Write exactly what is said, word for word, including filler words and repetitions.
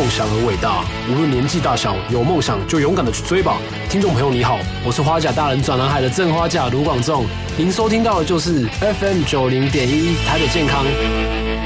梦想而伟大。无论年纪大小，有梦想就勇敢的去追吧。听众朋友你好，我是花甲大人转蓝海的正花甲卢广仲，您收听到的就是 F M 九零点一台北健康。